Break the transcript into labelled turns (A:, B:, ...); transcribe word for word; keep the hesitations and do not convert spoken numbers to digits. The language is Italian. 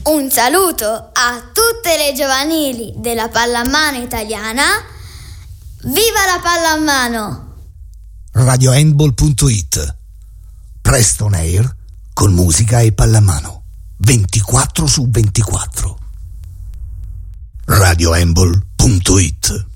A: Un saluto a tutte le giovanili della pallamano italiana. Viva la pallamano!
B: radio handball punto it. Presto on air con musica e pallamano ventiquattro su ventiquattro. radio handball punto it.